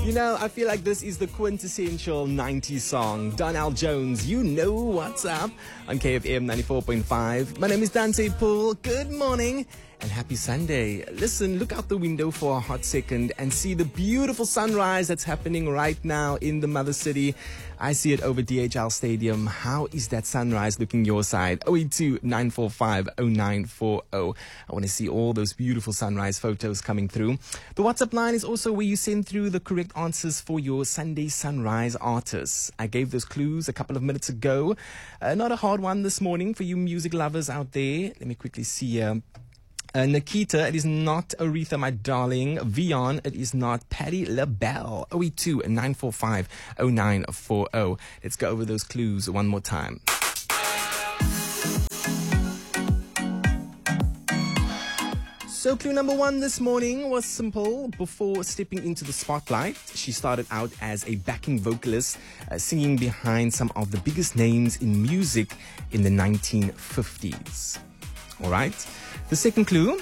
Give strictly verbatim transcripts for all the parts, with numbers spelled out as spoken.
You know, I feel like this is the quintessential nineties song. Donnell Jones, you know what's up on K F M ninety-four point five. My name is Dante Poole. Good morning and happy Sunday. Listen, look out the window for a hot second and see the beautiful sunrise that's happening right now in the mother city. I see it over D H L Stadium. How is that sunrise looking your side? oh eight two, nine four five, oh nine four oh. I want to see all those beautiful sunrise photos coming through. The WhatsApp line is also where you send through the correct answers for your Sunday sunrise artists. I gave those clues a couple of minutes ago. Uh, not a hard one this morning for you music lovers out there. Let me quickly see here. Uh, Uh, Nikita, it is not Aretha, my darling. Vion, it is not Patti LaBelle. oh eight two, nine four five, oh nine four oh. Let's go over those clues one more time. So clue number one this morning was simple. Before stepping into the spotlight, she started out as a backing vocalist, uh, singing behind some of the biggest names in music in the nineteen fifties. All right. The second clue,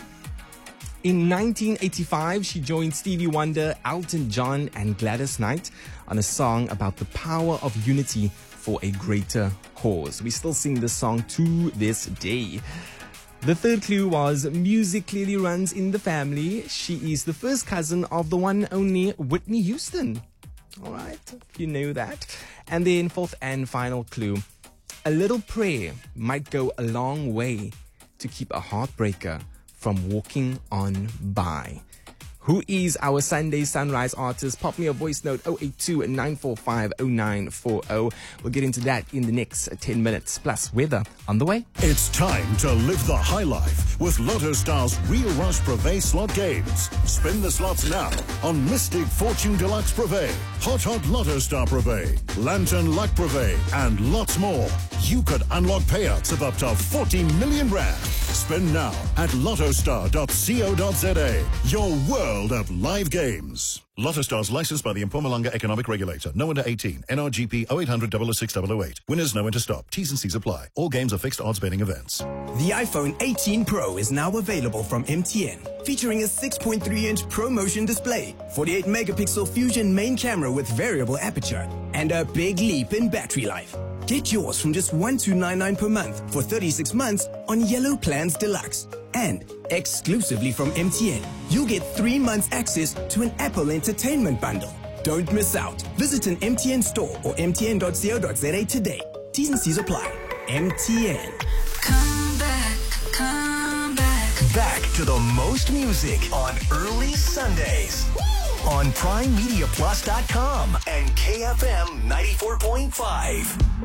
in nineteen eighty-five, she joined Stevie Wonder, Elton John, and Gladys Knight on a song about the power of unity for a greater cause. We still sing this song to this day. The third clue was music clearly runs in the family. She is the first cousin of the one and only Whitney Houston. All right, if you knew that. And then fourth and final clue, a little prayer might go a long way to keep a heartbreaker from walking on by. Who is our Sunday sunrise artist? Pop me a voice note, oh eight two, nine four five, oh nine four oh. We'll get into that in the next ten minutes. Plus, weather on the way. It's time to live the high life with Lotto Star's Real Rush Privé slot games. Spin the slots now on Mystic Fortune Deluxe Privé, Hot Hot Lotto Star Privé, Lantern Luck Privé, and lots more. You could unlock payouts of up to forty million rand. Spin now at lotto star dot co dot za. Your world of live games. Lotto Stars licensed by the Mpumalanga Economic Regulator. No under eighteen. N R G P oh eight hundred, double oh six, double oh eight. Winners know when to stop. T's and C's apply. All games are fixed odds betting events. The iPhone eighteen Pro is now available from M T N. Featuring a six point three inch ProMotion display, forty-eight megapixel Fusion main camera with variable aperture, and a big leap in battery life. Get yours from just one thousand two hundred ninety-nine per month for thirty-six months on Yellow Plans Deluxe. And exclusively from M T N, you'll get three months access to an Apple Entertainment bundle. Don't miss out. Visit an M T N store or m t n dot co dot za today. T's and C's apply. M T N. Come back, come back. Back to the most music on early Sundays. On prime media plus dot com and K F M ninety-four point five.